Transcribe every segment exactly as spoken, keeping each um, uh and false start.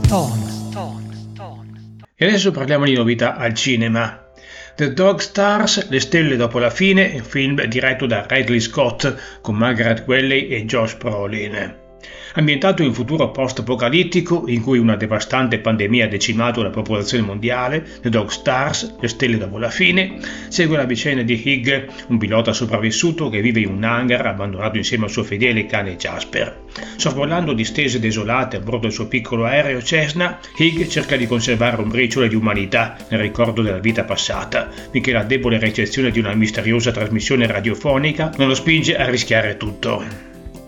E adesso parliamo di novità al cinema. The Dog Stars, Le stelle dopo la fine, è un film diretto da Ridley Scott con Margaret Qualley e Josh Brolin. Ambientato in un futuro post-apocalittico in cui una devastante pandemia ha decimato la popolazione mondiale, The Dog Stars, Le stelle dopo la fine, segue la vicenda di Hig, un pilota sopravvissuto che vive in un hangar abbandonato insieme al suo fedele cane Jasper. Sorvolando distese desolate a bordo del suo piccolo aereo Cessna, Hig cerca di conservare un briciolo di umanità nel ricordo della vita passata, finché la debole ricezione di una misteriosa trasmissione radiofonica non lo spinge a rischiare tutto.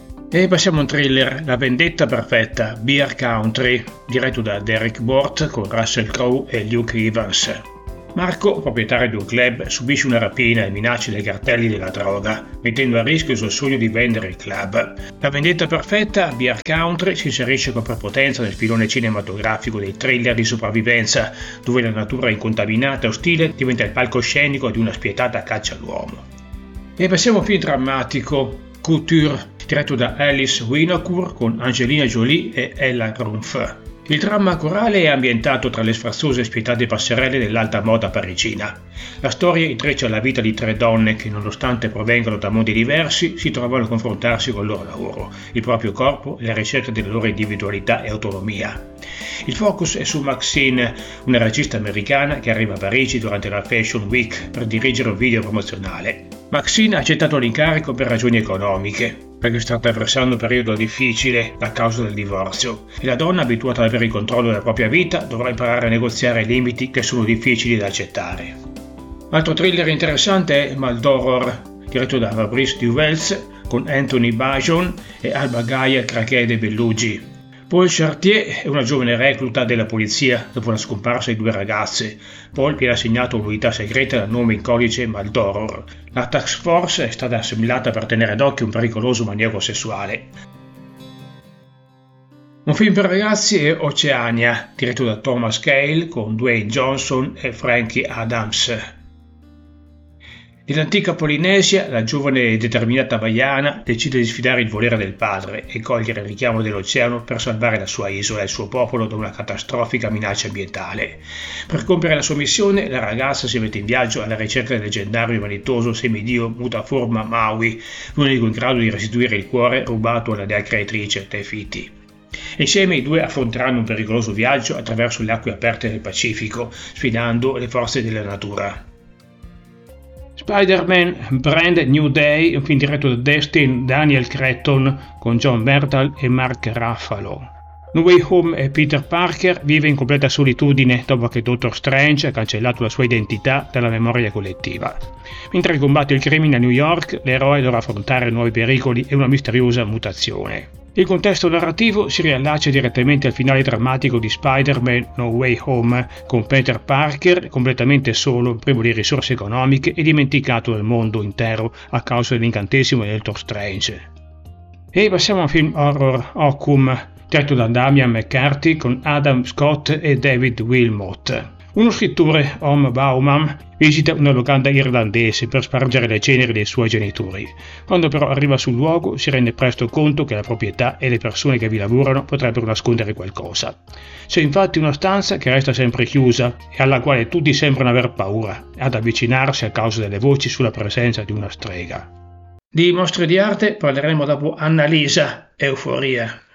E passiamo a un thriller, La vendetta perfetta, Bear Country, diretto da Derek Bort con Russell Crowe e Luke Evans. Marco, proprietario di un club, subisce una rapina e minacce dai cartelli della droga, mettendo a rischio il suo sogno di vendere il club. La vendetta perfetta, Bear Country, si inserisce con prepotenza nel filone cinematografico dei thriller di sopravvivenza, dove la natura incontaminata e ostile diventa il palcoscenico di una spietata caccia all'uomo. E passiamo a un film drammatico, Couture, diretto da Alice Winocour con Angelina Jolie e Ella Rumpf. Il dramma corale è ambientato tra le sfarzose e spietate passerelle dell'alta moda parigina. La storia intreccia la vita di tre donne che, nonostante provengano da mondi diversi, si trovano a confrontarsi con il loro lavoro, il proprio corpo e la ricerca della loro individualità e autonomia. Il focus è su Maxine, una regista americana che arriva a Parigi durante la Fashion Week per dirigere un video promozionale. Maxine ha accettato l'incarico per ragioni economiche, perché sta attraversando un periodo difficile a causa del divorzio, e la donna, abituata ad avere il controllo della propria vita, dovrà imparare a negoziare limiti che sono difficili da accettare. Altro thriller interessante è Maldoror, diretto da Fabrice Duvels con Anthony Bajon e Alba Gaia Craquet de Bellugi. Paul Chartier è una giovane recluta della polizia dopo la scomparsa di due ragazze. Paul viene assegnato un'unità segreta dal nome in codice Maldoror. La task force è stata assemblata per tenere d'occhio un pericoloso maniaco sessuale. Un film per ragazzi è Oceania, diretto da Thomas Cale con Dwayne Johnson e Frankie Adams. Nell'antica Polinesia, la giovane e determinata Vaiana decide di sfidare il volere del padre e cogliere il richiamo dell'oceano per salvare la sua isola e il suo popolo da una catastrofica minaccia ambientale. Per compiere la sua missione, la ragazza si mette in viaggio alla ricerca del leggendario e vanitoso semidio mutaforma Maui, l'unico in grado di restituire il cuore rubato alla dea creatrice Tefiti. Insieme i due affronteranno un pericoloso viaggio attraverso le acque aperte del Pacifico, sfidando le forze della natura. Spider-Man Brand New Day, un film diretto da Destin Daniel Cretton con John Bernthal e Mark Ruffalo. No Way Home e Peter Parker vive in completa solitudine dopo che Doctor Strange ha cancellato la sua identità dalla memoria collettiva. Mentre combatte il crimine a New York, l'eroe dovrà affrontare nuovi pericoli e una misteriosa mutazione. Il contesto narrativo si riallaccia direttamente al finale drammatico di Spider-Man No Way Home, con Peter Parker completamente solo, privo di risorse economiche e dimenticato dal mondo intero a causa dell'incantesimo di Doctor Strange. E passiamo a un film horror, Occum, diretto da Damian McCarthy con Adam Scott e David Wilmot. Uno scrittore, Om Bauman, visita una locanda irlandese per spargere le ceneri dei suoi genitori. Quando però arriva sul luogo si rende presto conto che la proprietà e le persone che vi lavorano potrebbero nascondere qualcosa. C'è infatti una stanza che resta sempre chiusa e alla quale tutti sembrano aver paura ad avvicinarsi a causa delle voci sulla presenza di una strega. Di mostre di arte parleremo dopo Annalisa, Euforia.